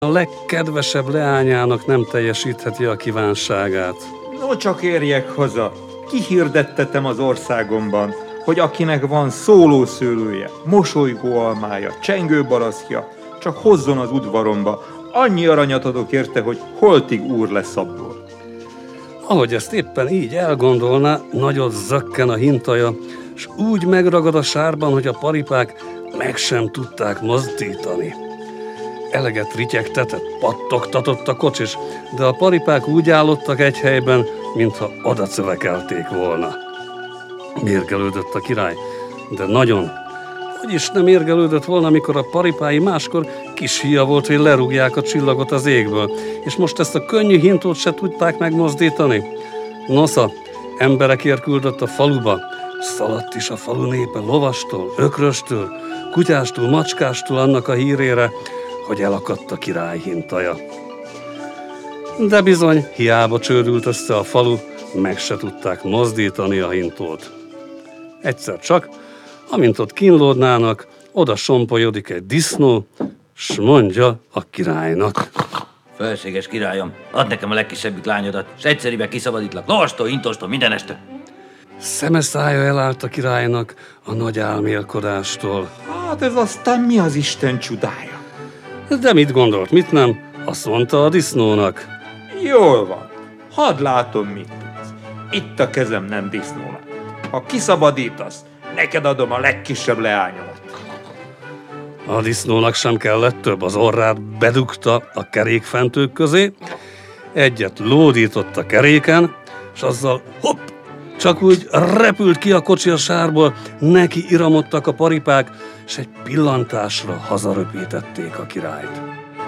A legkedvesebb leányának nem teljesítheti a kívánságát. No, csak érjek haza. Kihirdettetem az országomban, hogy akinek van szólószőlője, mosolygóalmája, csengőbarasztja, csak hozzon az udvaromba. Annyi aranyat adok érte, hogy holtig úr lesz abból. Ahogy ezt éppen így elgondolná, nagyot zökken a hintaja, s úgy megragad a sárban, hogy a paripák meg sem tudták mozdítani. Eleget rityegtetett, pattogtatott a kocsis, de a paripák úgy állottak egy helyben, mintha odacövekelték volna. Mérgelődött a király, de nagyon. Hogy is nem mérgelődött volna, amikor a paripái máskor kis híja volt, hogy lerúgják a csillagot az égből, és most ezt a könnyű hintót se tudták megmozdítani. Nosza, emberekért küldött a faluba, szaladt is a falu népe lovastól, ökröstől, kutyástól, macskástól annak a hírére, hogy elakadt a király hintaja. De bizony, hiába csődült össze a falu, meg se tudták mozdítani a hintót. Egyszer csak, amint ott kínlódnának, oda sompolyodik egy disznó, s mondja a királynak: Fölséges királyom, add nekem a legkisebbik lányodat, s egyszerűen kiszabadítlak, lovastól, hintostól, mindenestől. Szeme szája elállt a királynak a nagy álmélkodástól. Hát ez aztán mi az Isten csodája? De mit gondolt, mit nem? Azt mondta a disznónak: Jól van, hadd látom, mit tudsz. Itt a kezem nem disznónak. Ha kiszabadítasz, neked adom a legkisebb leányomat. A disznónak sem kellett több, az orrát bedugta a kerékfentők közé, egyet lódított a keréken, és azzal hopp, csak úgy repült ki a kocsi a sárból, neki iramodtak a paripák, és egy pillantásra hazaröpítették a királyt.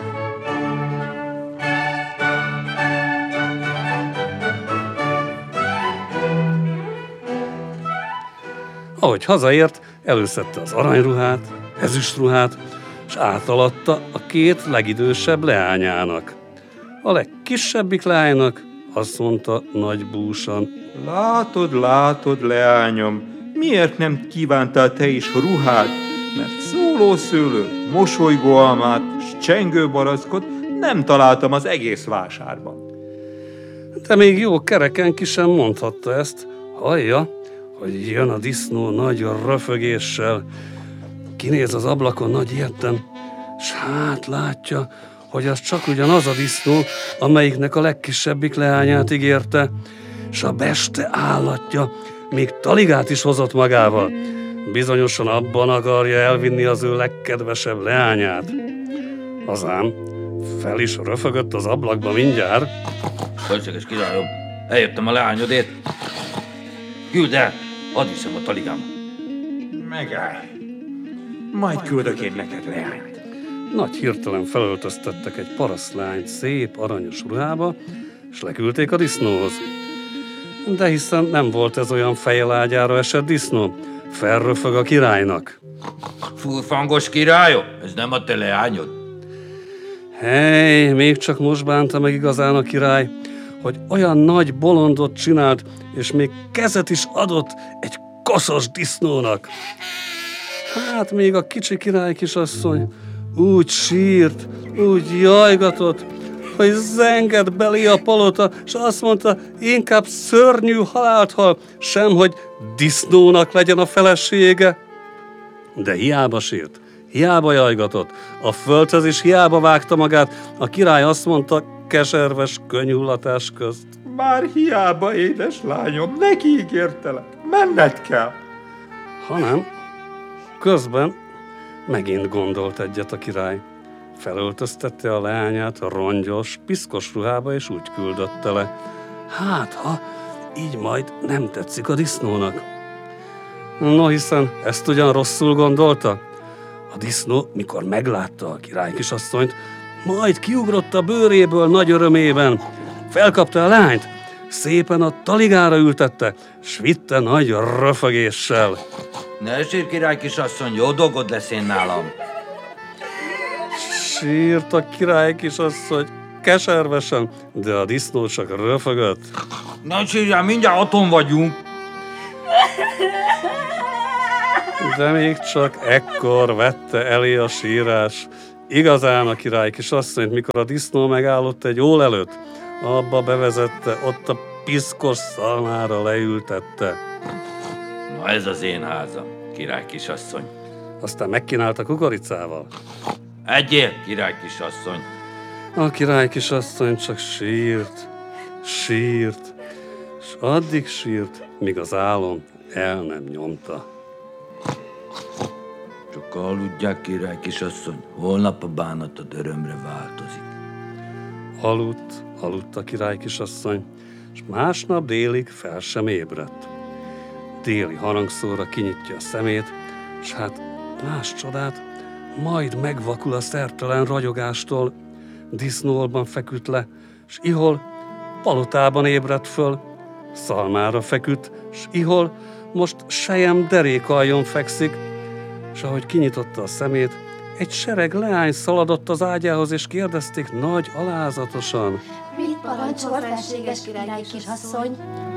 Ahogy hazaért, előszedte az aranyruhát, ezüstruhát, és átalatta a két legidősebb leányának. A legkisebbik leánynak azt mondta nagy búsan: Látod, leányom, miért nem kívántál te is ruhát? Mert szólószőlőt, mosolygóalmát s csengőbarackot nem találtam az egész vásárban. De még jó kereken ki sem mondhatta ezt. Hallja, hogy jön a disznó nagy röfögéssel, kinéz az ablakon nagy ilyetten, s hát látja, hogy az csak ugyanaz a disznó, amelyiknek a legkisebbik leányát ígérte, s a beste állatja még taligát is hozott magával. Bizonyosan abban akarja elvinni az ő legkedvesebb leányát. Azám fel is röfögött az ablakba mindjárt. Fölséges királyom, eljöttem a leányodért. Küld el, add viszem a taligámat. Megállj. Majd küldök én neked leányt. Nagy hirtelen felöltöztettek egy parasztlányt szép aranyos ruhába, és leküldték a disznóhoz. De hiszen nem volt ez olyan fejelágyára esett disznó, felröfög a királynak. Furfangos királyom, ez nem a te leányod. Hey, még csak most bánta meg igazán a király, hogy olyan nagy bolondot csinált, és még kezet is adott egy koszos disznónak. Hát még a kicsi király kisasszony úgy sírt, úgy jajgatott, hogy zengett belé a palota, és azt mondta, inkább szörnyű halált hal, sem, hogy disznónak legyen a felesége. De hiába sírt, hiába jajgatott, a földhez is hiába vágta magát, a király azt mondta keserves könyhullatás közt: Már hiába, édes lányom, neki ígértelek, menned kell. Hanem közben megint gondolt egyet a király. Felöltöztette a leányát a rongyos, piszkos ruhába, és úgy küldötte le. Hát, ha így majd nem tetszik a disznónak. No, hiszen ezt ugyan rosszul gondolta. A disznó, mikor meglátta a király kisasszonyt, majd kiugrott a bőréből nagy örömében. Felkapta a lányt, szépen a taligára ültette, s vitte nagy röfögéssel. Ne sírj, király kisasszony, jó dolgod lesz én nálam. Sírt a király kisasszony keservesen, de a disznó csak röfögött. Ne sírjál, mindjárt otthon vagyunk. De még csak ekkor vette elé a sírás Igazán a király kisasszonyt, mikor a disznó megállott egy ól előtt, abba bevezette, ott a piszkos szalmára leültette. Na ez az én házam, király kisasszony. Aztán megkínálta kukoricával. Egyél, király kisasszony. A király kisasszony csak sírt, és addig sírt, míg az álom el nem nyomta. Csak aludják, király kisasszony, holnap a bánatod örömre változik. Aludt a király kisasszony, és másnap délig fel sem ébredt. Déli harangszóra kinyitja a szemét, és hát más csodát, majd megvakul a szertelen ragyogástól, disznóolban feküdt le, s ihol palotában ébredt föl, szalmára feküdt, s ihol most sejem derékaljon fekszik, s ahogy kinyitotta a szemét, egy sereg leány szaladott az ágyához, és kérdezték nagy alázatosan. Mit parancsol, felséges király kisasszony?